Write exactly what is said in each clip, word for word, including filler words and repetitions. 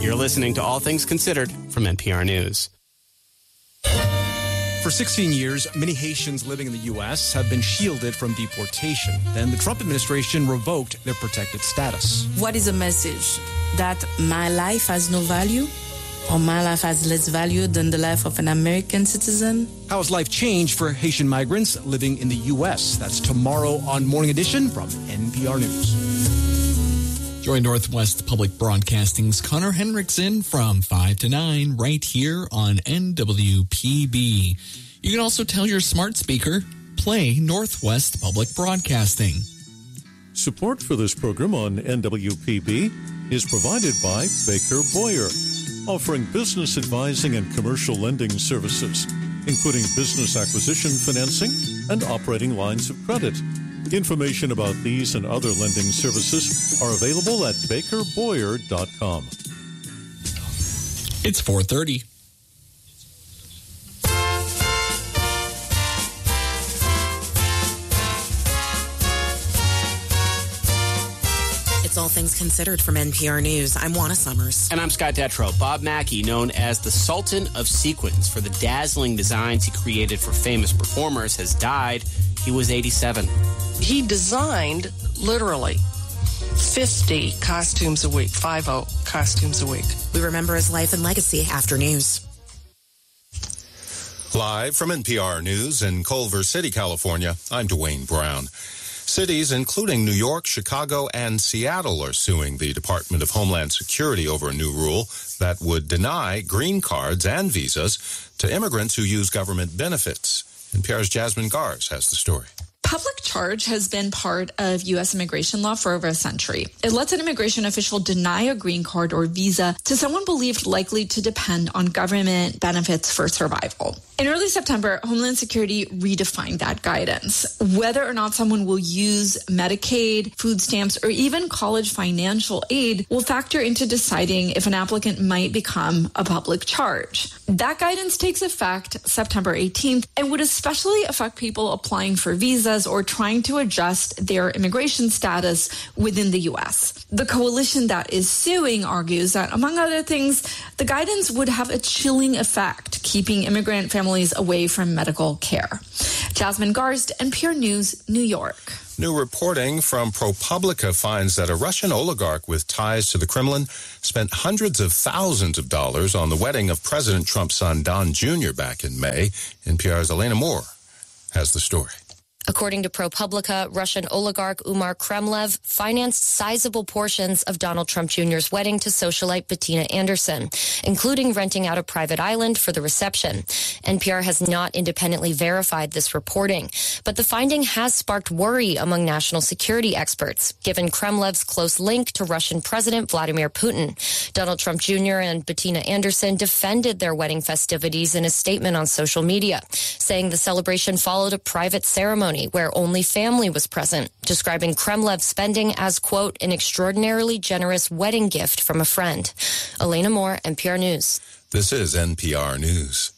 You're listening to All Things Considered from N P R News. For sixteen years, many Haitians living in the U S have been shielded from deportation. Then the Trump administration revoked their protected status. What is the message? That my life has no value? Or my life has less value than the life of an American citizen? How has life changed for Haitian migrants living in the U S? That's tomorrow on Morning Edition from N P R News. Join Northwest Public Broadcasting's Connor Henriksen from five to nine right here on N W P B. You can also tell your smart speaker, play Northwest Public Broadcasting. Support for this program on N W P B is provided by Baker Boyer, offering business advising and commercial lending services, including business acquisition financing and operating lines of credit. Information about these and other lending services are available at baker boyer dot com. It's four thirty. It's All Things Considered from N P R News. I'm Juana Summers. And I'm Scott Detrow. Bob Mackie, known as the Sultan of Sequins for the dazzling designs he created for famous performers, has died. He was eighty-seven. He designed, literally, fifty costumes a week, fifty costumes a week. We remember his life and legacy after news. Live from N P R News in Culver City, California, I'm Dwayne Brown. Cities including New York, Chicago, and Seattle are suing the Department of Homeland Security over a new rule that would deny green cards and visas to immigrants who use government benefits. N P R's Jasmine Gars has the story. Public charge has been part of U S immigration law for over a century. It lets an immigration official deny a green card or visa to someone believed likely to depend on government benefits for survival. In early September, Homeland Security redefined that guidance. Whether or not someone will use Medicaid, food stamps, or even college financial aid will factor into deciding if an applicant might become a public charge. That guidance takes effect September eighteenth and would especially affect people applying for visas or trying to adjust their immigration status within the U S. The coalition that is suing argues that, among other things, the guidance would have a chilling effect, keeping immigrant families away from medical care. Jasmine Garst, N P R News, New York. New reporting from ProPublica finds that a Russian oligarch with ties to the Kremlin spent hundreds of thousands of dollars on the wedding of President Trump's son, Don Junior, back in May. N P R's Elena Moore has the story. According to ProPublica, Russian oligarch Umar Kremlev financed sizable portions of Donald Trump Junior's wedding to socialite Bettina Anderson, including renting out a private island for the reception. N P R has not independently verified this reporting, but the finding has sparked worry among national security experts, given Kremlev's close link to Russian President Vladimir Putin. Donald Trump Junior and Bettina Anderson defended their wedding festivities in a statement on social media, saying the celebration followed a private ceremony where only family was present, describing Kremlev's spending as, quote, an extraordinarily generous wedding gift from a friend. Elena Moore, N P R News. This is N P R News.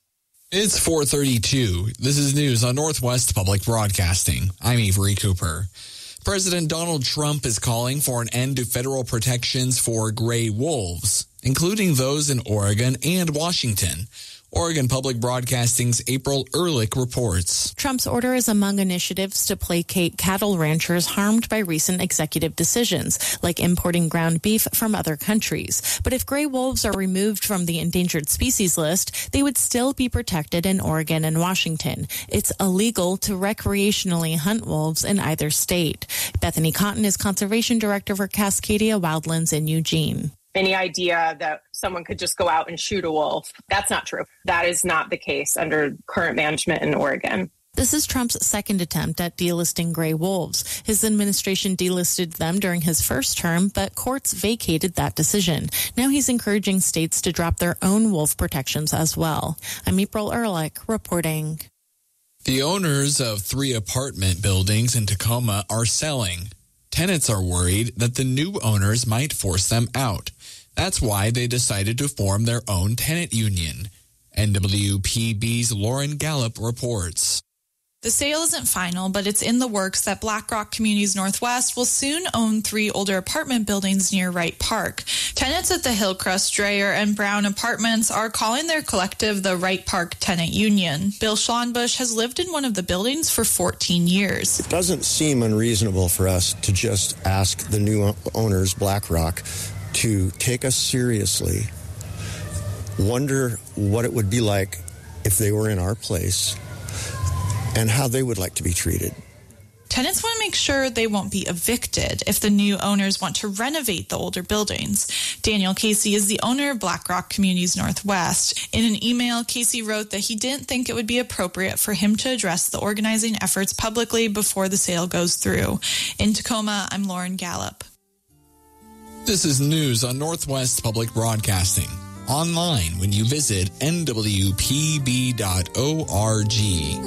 It's four thirty-two. This is news on Northwest Public Broadcasting. I'm Avery Cooper. President Donald Trump is calling for an end to federal protections for gray wolves, including those in Oregon and Washington. Oregon Public Broadcasting's April Ehrlich reports. Trump's order is among initiatives to placate cattle ranchers harmed by recent executive decisions, like importing ground beef from other countries. But if gray wolves are removed from the endangered species list, they would still be protected in Oregon and Washington. It's illegal to recreationally hunt wolves in either state. Bethany Cotton is Conservation Director for Cascadia Wildlands in Eugene. Any idea that someone could just go out and shoot a wolf, that's not true. That is not the case under current management in Oregon. This is Trump's second attempt at delisting gray wolves. His administration delisted them during his first term, but courts vacated that decision. Now he's encouraging states to drop their own wolf protections as well. I'm April Ehrlich reporting. The owners of three apartment buildings in Tacoma are selling. Tenants are worried that the new owners might force them out. That's why they decided to form their own tenant union. N W P B's Lauren Gallup reports. The sale isn't final, but it's in the works that BlackRock Communities Northwest will soon own three older apartment buildings near Wright Park. Tenants at the Hillcrest, Dreyer, and Brown apartments are calling their collective the Wright Park Tenant Union. Bill Schlonbush has lived in one of the buildings for fourteen years. It doesn't seem unreasonable for us to just ask the new owners, BlackRock, to take us seriously, wonder what it would be like if they were in our place, and how they would like to be treated. Tenants want to make sure they won't be evicted if the new owners want to renovate the older buildings. Daniel Casey is the owner of BlackRock Communities Northwest. In an email, Casey wrote that he didn't think it would be appropriate for him to address the organizing efforts publicly before the sale goes through. In Tacoma, I'm Lauren Gallup. This is news on Northwest Public Broadcasting. Online when you visit N W P B dot org.